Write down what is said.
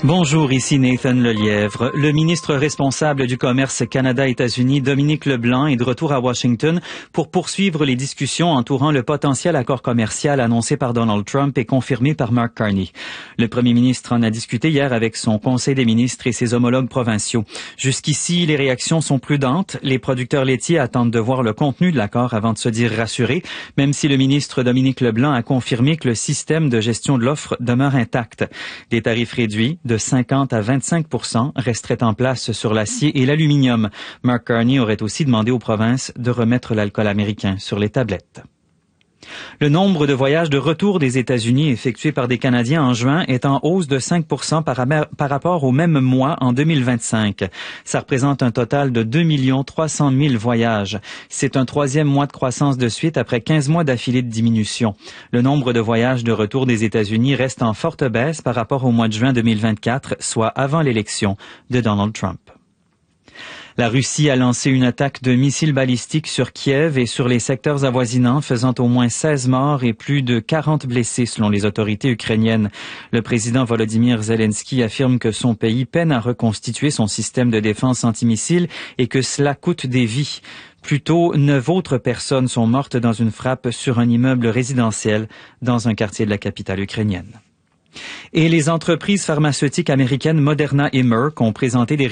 Bonjour, ici Nathan Lelièvre. Le ministre responsable du commerce Canada-États-Unis, Dominique Leblanc, est de retour à Washington pour poursuivre les discussions entourant le potentiel accord commercial annoncé par Donald Trump et confirmé par Mark Carney. Le premier ministre en a discuté hier avec son conseil des ministres et ses homologues provinciaux. Jusqu'ici, les réactions sont prudentes. Les producteurs laitiers attendent de voir le contenu de l'accord avant de se dire rassurés, même si le ministre Dominique Leblanc a confirmé que le système de gestion de l'offre demeure intact. Des tarifs réduits de 50 à 25% resteraient en place sur l'acier et l'aluminium. Mark Carney aurait aussi demandé aux provinces de remettre l'alcool américain sur les tablettes. Le nombre de voyages de retour des États-Unis effectués par des Canadiens en juin est en hausse de 5% par rapport au même mois en 2025. Ça représente un total de 2 300 000 voyages. C'est un troisième mois de croissance de suite après 15 mois d'affilée de diminution. Le nombre de voyages de retour des États-Unis reste en forte baisse par rapport au mois de juin 2024, soit avant l'élection de Donald Trump. La Russie a lancé une attaque de missiles balistiques sur Kiev et sur les secteurs avoisinants, faisant au moins 16 morts et plus de 40 blessés selon les autorités ukrainiennes. Le président Volodymyr Zelensky affirme que son pays peine à reconstituer son système de défense antimissiles et que cela coûte des vies. Plus tôt, 9 autres personnes sont mortes dans une frappe sur un immeuble résidentiel dans un quartier de la capitale ukrainienne. Et les entreprises pharmaceutiques américaines Moderna et Merck ont présenté des